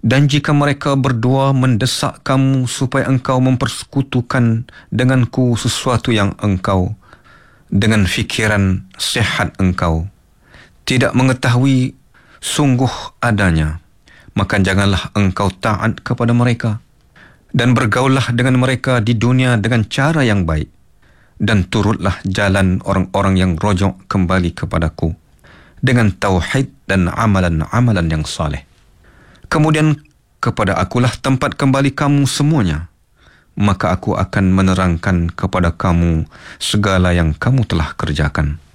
Dan jika mereka berdua mendesak kamu supaya engkau mempersekutukan denganku sesuatu yang engkau, dengan fikiran sihat engkau, tidak mengetahui sungguh adanya, maka janganlah engkau taat kepada mereka. Dan bergaullah dengan mereka di dunia dengan cara yang baik. Dan turutlah jalan orang-orang yang rojok kembali kepadaku dengan tauhid dan amalan-amalan yang saleh. Kemudian kepada akulah tempat kembali kamu semuanya. Maka aku akan menerangkan kepada kamu segala yang kamu telah kerjakan.